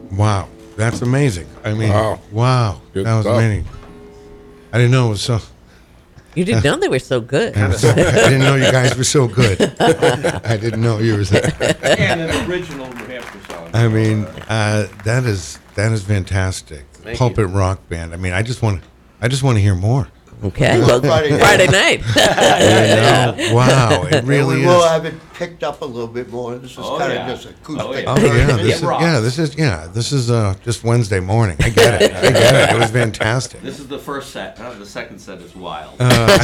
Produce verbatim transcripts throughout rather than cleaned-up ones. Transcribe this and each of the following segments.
Wow, that's amazing. I mean, Wow. wow, Good that was stuff. amazing. I didn't know it was so. You didn't know they were so good. I didn't know you guys were so good. I didn't know you were. And an original New Hampshire song. I mean, uh, that is that is fantastic. Thank Pulpit rock band. I mean, I just want I just want to hear more. Okay, well, Friday Friday, night. night. You know? Wow, it And really we is. will have it picked up a little bit more. This is Oh, kind yeah. of just acoustic. Oh, yeah. Oh yeah, version. this is, rocks. yeah, this is yeah, this is uh, just Wednesday morning. I get it. I get it. It was fantastic. This is the first set. Uh, the second set is wild.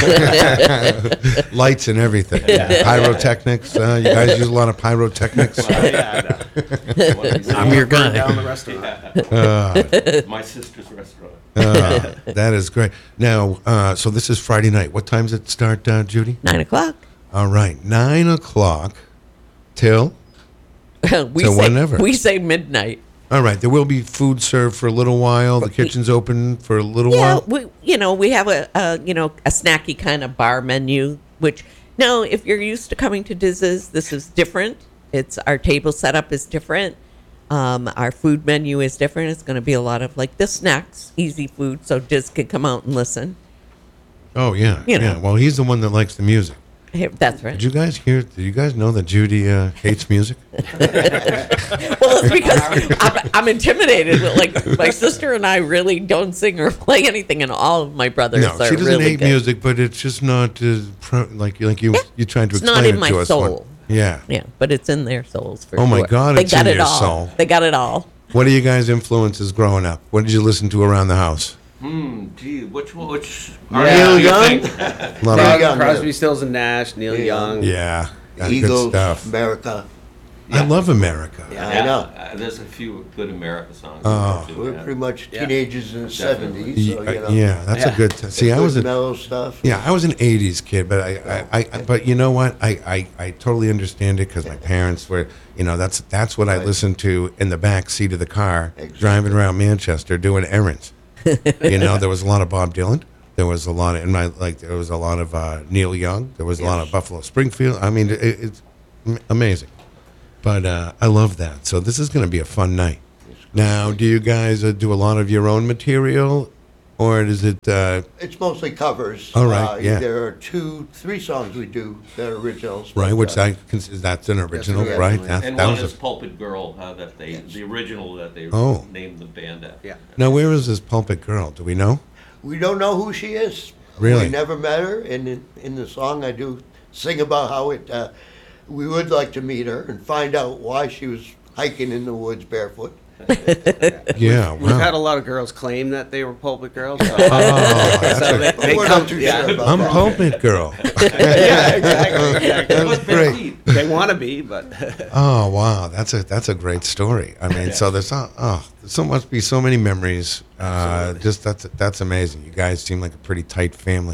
Lights and everything. Pyrotechnics. Uh, you guys use a lot of pyrotechnics. Well, yeah, no. I'm your Burn guy. down the restaurant. Uh, My sister's restaurant. uh, that is great. Now, uh, so this is Friday night. What time does it start, uh, Judy? Nine o'clock. All right, nine o'clock till. we So say, whenever. We say midnight. All right, there will be food served for a little while. The kitchen's open for a little Yeah, while. we you know we have a, a you know a snacky kind of bar menu. Which now, if you're used to coming to Diz's, this is different. It's our table setup is different. Um, our food menu is different. It's going to be a lot of like the snacks, easy food, so Diz can come out and listen. Oh yeah, You know. yeah. Well, he's the one that likes the music. Here, that's right. Did you guys hear? Did you guys know that Judy uh, hates music? Well, it's because I'm, I'm intimidated. Like my sister and I really don't sing or play anything, and all of my brothers No, are she doesn't really hate good. music, but it's just not uh, pro- like like you Yeah. you trying to It's explain not in it my to us. soul. One. Yeah. Yeah, but it's in their souls for Oh, my sure. God, they it's got in it your all. soul. They got it all. What are you guys' influences growing up? What did you listen to around the house? Hmm. Gee, which one? Which? Neil Young, A lot Neil of, Young, Crosby, Stills and Nash, Neil Yeah. Young. yeah, that's Eagles, good stuff. America. I love America. Yeah, I know. Uh, there's a few good America songs. Oh. too, We're yeah. pretty much Yeah. teenagers in the Definitely. seventies, so, Ye- you know. uh, yeah, that's Yeah. a good. T- see, I good was a mellow stuff. yeah, I was an eighties kid, but I, I, I but you know what? I, I, I totally understand it because my parents were, you know, that's that's what I Right. listened to in the back seat of the car Exactly. driving around Manchester doing errands. You know, there was a lot of Bob Dylan. There was a lot of in my like there was a lot of uh, Neil Young. There was a lot of Yes. Buffalo Springfield. I mean, it, it's am- amazing. But uh, I love that. So this is going to be a fun night. Now, do you guys uh, do a lot of your own material, or is it? Uh, It's mostly covers. All right, Uh, yeah. There are two, three songs we do that are originals. Right, but, which uh, I consider that's an original, yeah, right? yeah. That, And that one was is a, Pulpit Girl, uh, that they, the original that they Oh. named the band after. Yeah. now, where is this Pulpit Girl? Do we know? We don't know who she is. Really? We never met her, and in, in the song I do sing about how it. Uh, we would like to meet her and find out why she was hiking in the woods barefoot. Yeah, We've had a wow. lot of girls claim that they were pulpit girls. So, Oh, that's so a, they, they We're come, not too yeah, sure about I'm that. Pulpit Girl. yeah, exactly. exactly. That was great. They want to be, but Oh wow, that's a that's a great story. I mean, so there's oh, oh there so must be so many memories. Uh, just that's that's amazing. You guys seem like a pretty tight family.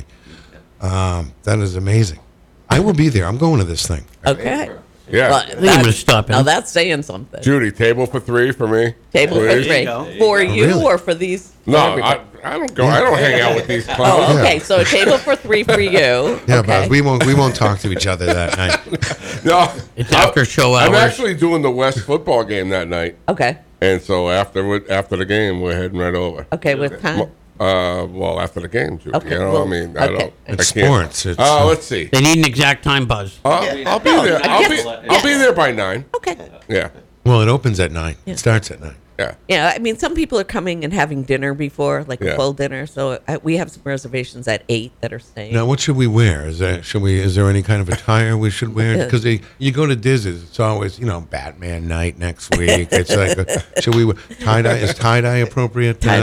Um, that is amazing. I will be there. I'm going to this thing. Okay. Yeah. Well, I think I'm gonna stop Now in. that's saying something. Judy, table for three for me. Table for please. three. go. For you go. you Really? or for these? for No, I, everybody? I don't go. I don't hang out with these Oh, clowns. okay. So a table for three for you. Yeah, okay. but we won't we won't talk to each other that night. No, It's after show I'm hours. actually doing the West football game that night, Okay. and so after after the game, we're heading right over. Okay. With time. Uh, well, after the game, Judy. Okay, You know, well, I mean, I okay. don't. I It's can't. sports. It's, Oh, uh, let's see. They need an exact time, Buzz. Uh, I'll be there. I I'll guess- be. I'll be there by nine. Okay. Yeah, Well, it opens at nine. Yeah. It starts at nine. yeah. Yeah. I mean, some people are coming and having dinner before, like Yeah. a full dinner. So uh, we have some reservations at eight that are staying. Now, what should we wear? Is there should we? Is there any kind of attire we should wear? Because you go to Diz's, it's always you know Batman night next week. It's like, a, should we tie dye? Is tie dye appropriate? Uh,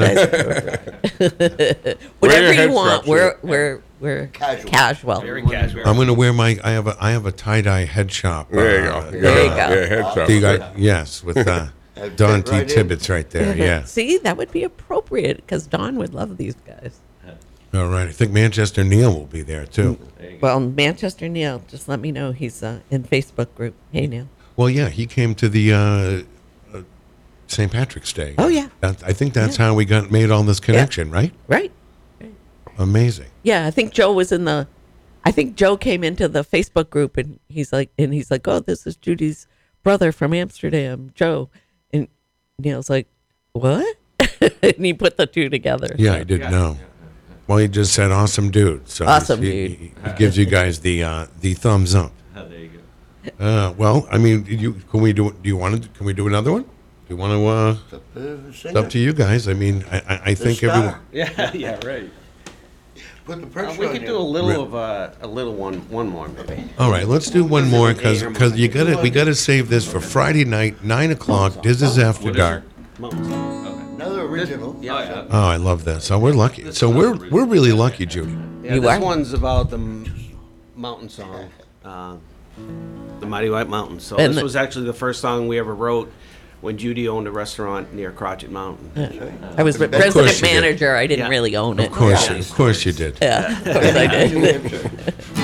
Tie-dye's Wear Whatever your you head want. wrap, We're sure. we're we're Casual. casual. very casual. I'm going to wear my. I have a. I have a tie dye head shop. There you uh, go. There you go. Yeah, head shop. Do you guys, yes, with uh, That'd Don fit T. right in. Tibbetts right there. Yeah. See, that would be appropriate because Don would love these guys. All right. I think Manchester Neil will be there too. There you go. Well, Manchester Neil, just let me know. He's uh, in Facebook group. Hey, Neil. Well, yeah, he came to the uh, uh, Saint Patrick's Day. Oh, yeah. That, I think that's how we got made all this connection, right? Right? Amazing. Yeah, I think Joe was in the. I think Joe came into the Facebook group and he's like, and he's like, oh, this is Judy's brother from Amsterdam, Joe. And Neil's like, What? And he put the two together. Yeah, I didn't know. Well, he just said awesome dude. So Awesome he, dude. He, he gives you guys the uh, the thumbs up. Oh, there you go. Uh, well, I mean, you can we do? Do you want to? Can we do another one? Do you want to? Uh, Uh, sing it's up it. to you guys. I mean, I, I, I The think star. everyone. Yeah, yeah, right. Put the Uh, pressure we on could you. do a little Right. of uh, a little one, one more maybe. All right, let's do one more because you gotta we gotta save this for Friday night, nine o'clock. This is after What is dark. Mountain Song. Okay. Another original. Yeah. Oh, yeah. Oh, I love this. So we're lucky. So we're we're really lucky, Judy. Yeah, You this are? one's about the m- mountain song, uh, the Mighty White Mountains. So And this the- was actually the first song we ever wrote when Judy owned a restaurant near Crotchet Mountain. I was the course president you did. manager. I didn't Yeah. really own it. Of course, Yeah. you, of course you did. Yeah, of course I New did. Hampshire.